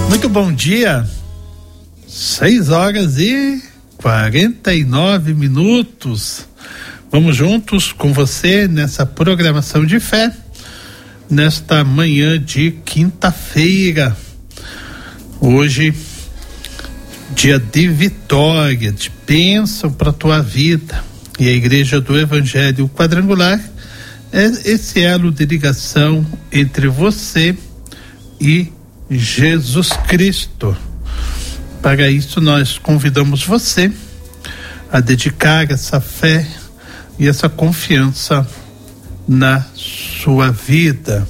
Muito bom dia, 6h49. Vamos juntos com você nessa programação de fé, nesta manhã de quinta-feira. Hoje, dia de vitória, de bênção para a tua vida. E a Igreja do Evangelho Quadrangular é esse elo de ligação entre você e Jesus Cristo. Para isso, nós convidamos você a dedicar essa fé e essa confiança na sua vida.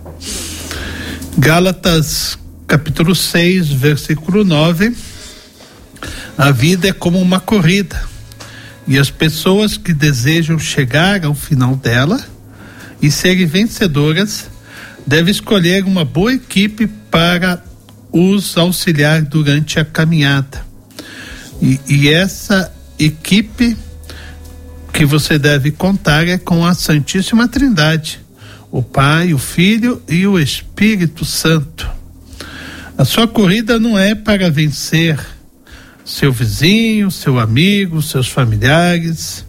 Gálatas capítulo 6, versículo 9. A vida é como uma corrida, e as pessoas que desejam chegar ao final dela e serem vencedoras devem escolher uma boa equipe para os auxiliar durante a caminhada. E essa equipe que você deve contar é com a Santíssima Trindade, o Pai, o Filho e o Espírito Santo. A sua corrida não é para vencer seu vizinho, seu amigo, seus familiares,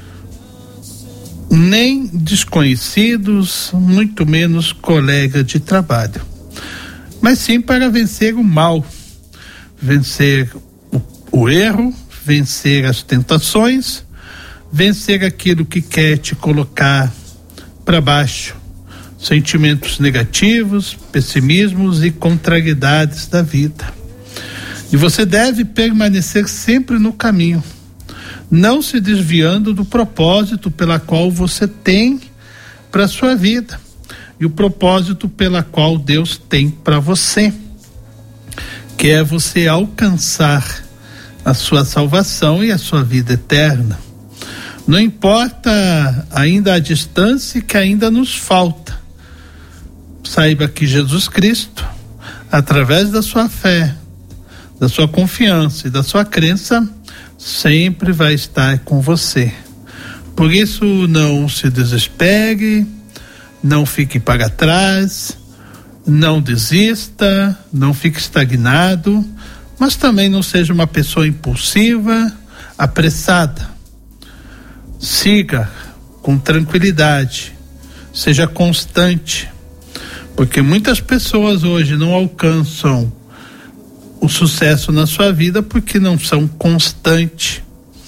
nem desconhecidos, muito menos colega de trabalho, mas sim para vencer o mal, vencer o erro, vencer as tentações, vencer aquilo que quer te colocar para baixo, sentimentos negativos, pessimismos e contrariedades da vida. E você deve permanecer sempre no caminho, não se desviando do propósito pela qual você tem para sua vida e o propósito pela qual Deus tem para você, que é você alcançar a sua salvação e a sua vida eterna. Não importa ainda a distância que ainda nos falta. Saiba que Jesus Cristo, através da sua fé, da sua confiança e da sua crença, sempre vai estar com você. Por isso, não se desespere, não fique para trás, não desista, não fique estagnado, mas também não seja uma pessoa impulsiva, apressada. Siga com tranquilidade, seja constante, porque muitas pessoas hoje não alcançam o sucesso na sua vida porque não são constantes.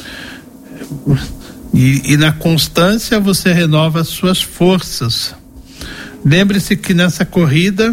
E na constância você renova as suas forças. Lembre-se que nessa corrida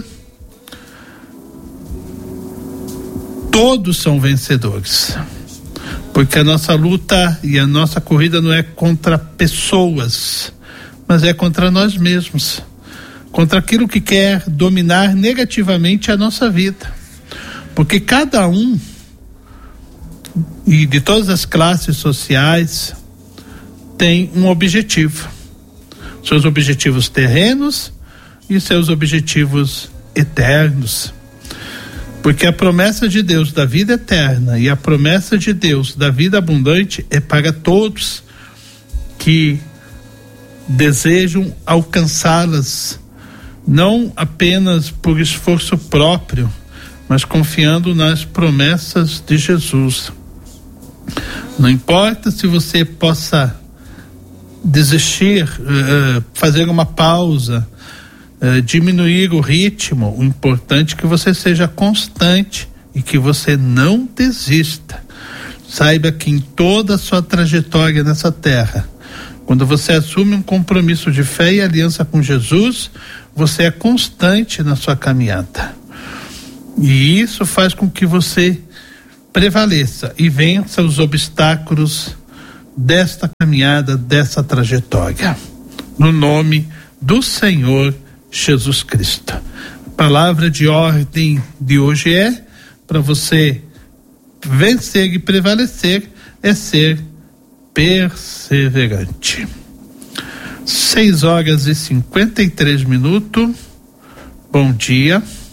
todos são vencedores, porque a nossa luta e a nossa corrida não é contra pessoas, mas é contra nós mesmos, contra aquilo que quer dominar negativamente a nossa vida. Porque cada um, e de todas as classes sociais, tem um objetivo. Seus objetivos terrenos e seus objetivos eternos. Porque a promessa de Deus da vida eterna e a promessa de Deus da vida abundante é para todos que desejam alcançá-las, não apenas por esforço próprio, mas confiando nas promessas de Jesus. Não importa se você possa desistir, fazer uma pausa, diminuir o ritmo, o importante é que você seja constante e que você não desista. Saiba que em toda a sua trajetória nessa terra, quando você assume um compromisso de fé e aliança com Jesus, você é constante na sua caminhada. E isso faz com que você prevaleça e vença os obstáculos desta caminhada, dessa trajetória. No nome do Senhor Jesus Cristo. A palavra de ordem de hoje é para você vencer e prevalecer, é ser perseverante. 6h53. Bom dia.